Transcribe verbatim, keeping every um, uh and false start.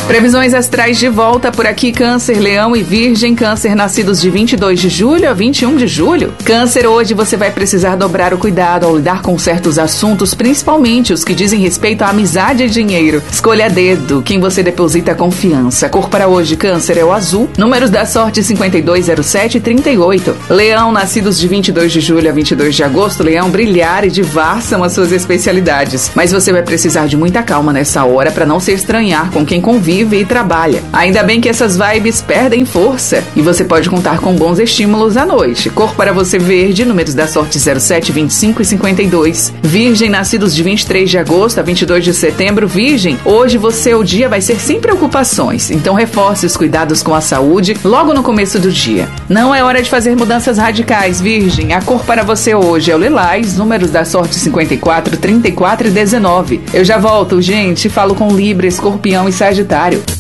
Previsões astrais de volta por aqui. Câncer, Leão e Virgem. Câncer, nascidos de vinte e dois de julho a vinte e um de julho. Câncer, hoje você vai precisar dobrar o cuidado ao lidar com certos assuntos, principalmente os que dizem respeito à amizade e dinheiro. Escolha a dedo quem você deposita confiança. Cor para hoje, Câncer, é o azul. Números da sorte cinquenta e dois, zero sete e trinta e oito. Leão, nascidos de vinte e dois de julho a vinte e dois de agosto. Leão, brilhar e divar são as suas especialidades. Mas você vai precisar de muita calma nessa hora para não se estranhar com quem convive e trabalha. Ainda bem que essas vibes perdem força e você pode contar com bons estímulos à noite. Cor para você, verde. Números da sorte zero sete, vinte e cinco e cinquenta e dois. Virgem, nascidos de vinte e três de agosto a vinte e dois de setembro. Virgem, hoje você, o dia vai ser sem preocupações, então reforce os cuidados com a saúde logo no começo do dia. Não é hora de fazer mudanças radicais, Virgem. A cor para você hoje é o lilás. Números da sorte cinquenta e quatro, trinta e quatro e dezenove. Eu já volto, gente. Falo com Libra, Escorpião e Sagitário.